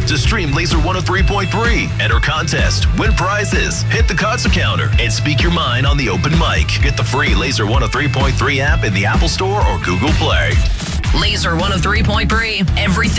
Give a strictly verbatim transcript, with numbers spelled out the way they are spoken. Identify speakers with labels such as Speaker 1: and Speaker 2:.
Speaker 1: to stream Laser one oh three point three. Enter contest, win prizes, hit the concert counter, and speak your mind on the open mic. Get the free Laser one oh three point three app in the Apple Store or Google Play.
Speaker 2: Laser one oh three point three. Everything